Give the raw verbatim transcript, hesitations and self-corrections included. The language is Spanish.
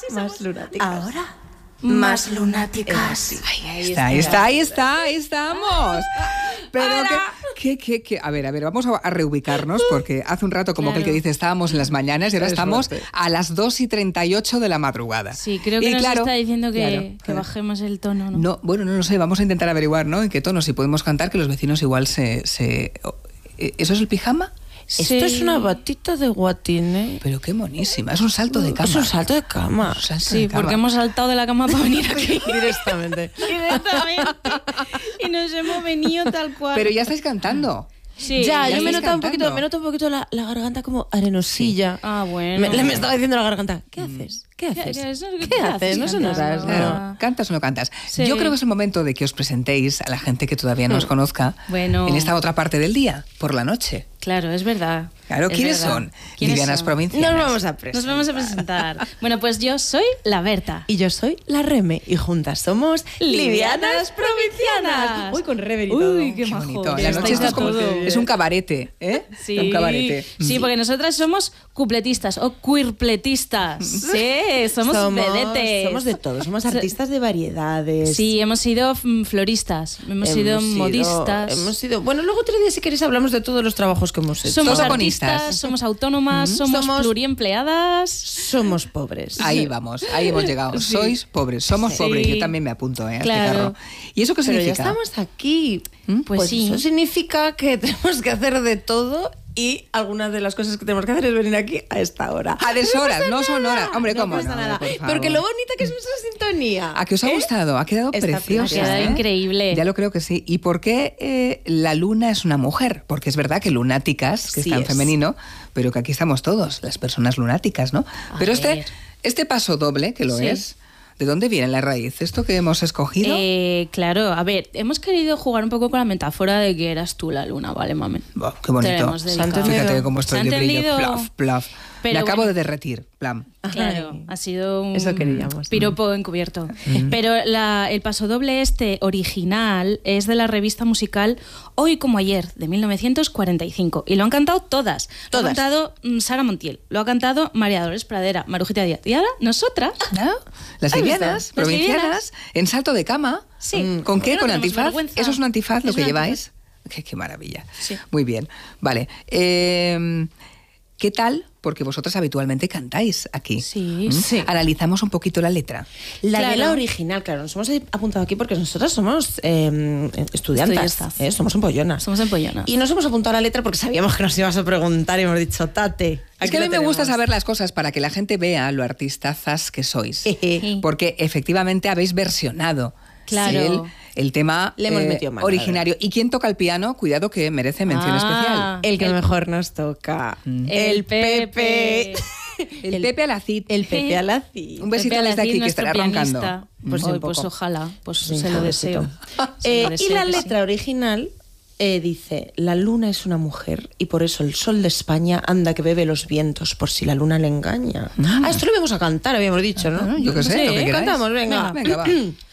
más lunáticas. Ahora, más lunáticas. Ahí, ahí está, ahí está, ahí está, ahí estamos. Pero que, que, que, que, a ver, a ver, vamos a, a reubicarnos porque hace un rato como claro. que el que dice estábamos en las mañanas y ahora es estamos fuerte. A las dos y treinta y ocho de la madrugada. Sí, creo que y nos claro, está diciendo que, claro, que bajemos el tono, ¿no? No, bueno, no lo sé, vamos a intentar averiguar, ¿no? En qué tono, si podemos cantar, que los vecinos igual se... se ¿eso es el pijama? Sí. Esto es una batita de guatín, ¿eh? Pero qué monísima, es un salto de cama. Es un salto de cama. Salto sí, de cama. Porque hemos saltado de la cama para venir aquí. Directamente. Directamente. Y nos hemos venido tal cual. Pero ya estáis cantando. Sí, ya, ya yo me noto un cantando. poquito, me noto un poquito la, la garganta como arenosilla. Sí. Ah, bueno. Me, me estaba diciendo la garganta, ¿qué haces? ¿Qué haces? ¿Qué, qué, ¿Qué, ¿Qué haces? No se nos das. Claro. ¿Cantas o no cantas? Sí. Yo creo que es el momento de que os presentéis a la gente que todavía no os conozca bueno. en esta otra parte del día, por la noche. Claro, es verdad. Claro, es ¿quiénes verdad. son? ¿Quiénes Livianas son? Provincianas. Nos vamos a presentar. Nos vamos a presentar. Bueno, pues yo soy la Berta. Y yo soy la Reme. Y juntas somos Livianas Provincianas. Uy, con Rever y todo. Uy, qué, qué majo. bonito. La noche esto es, como, es un cabarete, ¿eh? Sí. Un cabarete. Sí, porque nosotras somos cupletistas o queerpletistas. Sí, somos, somos vedetes. Somos de todo, somos artistas de variedades. Sí, hemos sido floristas, hemos, hemos sido modistas. Hemos sido, bueno, luego otro día si queréis hablamos de todos los trabajos que hemos hecho. Somos artistas, somos autónomas, mm-hmm. somos, somos pluriempleadas. Somos pobres. Ahí vamos, ahí hemos llegado. Sí. Sois pobres, somos sí. pobres. Yo también me apunto, ¿eh? A claro. este carro. ¿Y eso qué Pero significa? Ya estamos aquí. ¿Mm? Pues, pues sí. Eso significa que tenemos que hacer de todo. Y algunas de las cosas que tenemos que hacer es venir aquí a esta hora. A deshoras, no, no son horas. Hombre, no ¿cómo pasa no? Nada. Porque lo bonita que es nuestra sintonía. ¿A qué os ha ¿eh? gustado? Ha quedado Está preciosa. Ha quedado ¿eh? increíble. Ya lo creo que sí. ¿Y por qué eh, la luna es una mujer? Porque es verdad que lunáticas, que sí está en es. femenino, pero que aquí estamos todos, las personas lunáticas, ¿no? A pero ver. este, este paso doble, que lo sí. es... ¿De dónde viene la raíz? ¿Esto que hemos escogido? Eh, claro, a ver, hemos querido jugar un poco con la metáfora de que eras tú la luna, ¿vale, mami? Oh, qué bonito. Fíjate cómo estoy de brillo. Plaf, plaf. Pero Me acabo bueno. de derretir. Plan. Claro, Ay. ha sido un Eso queríamos. piropo encubierto. Mm. Pero la, el pasodoble este original es de la revista musical Hoy como ayer, de mil novecientos cuarenta y cinco. Y lo han cantado todas. Todas. Lo ha cantado Sara Montiel, lo ha cantado María Dolores Pradera, Marujita Díaz. Y ahora nosotras. ¿No? Las livianas, provincianas, en salto de cama. Sí. ¿Con qué? No ¿Con antifaz? Vergüenza. ¿Eso es un antifaz lo es que lleváis? Antifaz. Qué, qué maravilla. Sí. Muy bien. Vale. Eh, ¿Qué tal? Porque vosotras habitualmente cantáis aquí. Sí, ¿Mm? sí. Analizamos un poquito la letra. La claro. de la original, claro. Nos hemos apuntado aquí porque nosotras somos eh, estudiantes. ¿eh? Somos empollonas. Somos empollonas. Y nos hemos apuntado a la letra porque sabíamos que nos ibas a preguntar y hemos dicho, tate. Es que a mí me tenemos. gusta saber las cosas para que la gente vea lo artistazas que sois. Porque efectivamente habéis versionado claro. el, el tema Le hemos eh, metido mano, originario. ¿Y quién toca el piano? Cuidado que merece mención Ah, especial. El que el, mejor nos toca. Mm. El Pepe. El, el Pepe Alacid. El Pepe Alacid. Un besito Pepe desde aquí Alacid, que estará pianista. roncando. Pues, Pues, oh, pues ojalá, pues sí, se lo deseo. Eh, se lo y deseo la que letra sí. original eh, dice, la luna es una mujer y por eso el sol de España anda que bebe los vientos por si la luna le engaña. Mm. Ah, esto lo íbamos a cantar, habíamos dicho, ¿no? Ah, yo qué sé, Sí, lo que queráis. Cantamos, venga. Venga, va.